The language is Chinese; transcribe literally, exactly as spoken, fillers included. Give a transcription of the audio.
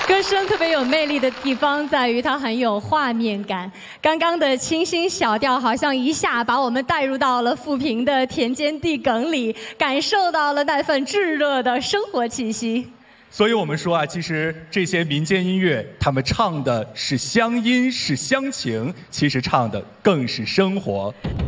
歌声特别有魅力的地方在于它很有画面感。刚刚的清新小调好像一下把我们带入到了富平的田间地埂里，感受到了那份炙热的生活气息。 所以我们说啊，其实这些民间音乐，他们唱的是乡音，是乡情，其实唱的更是生活。